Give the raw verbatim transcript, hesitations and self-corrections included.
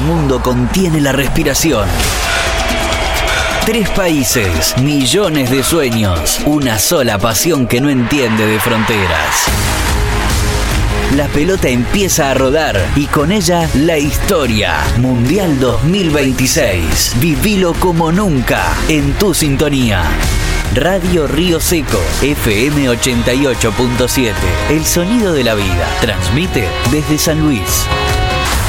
mundo contiene la respiración. Tres países, millones de sueños, una sola pasión que no entiende de fronteras. La pelota empieza a rodar y con ella la historia. Mundial dos mil veintiséis. Vivilo como nunca en tu sintonía. Radio Río Seco, F M ochenta y ocho punto siete. El sonido de la vida. Transmite desde San Luis.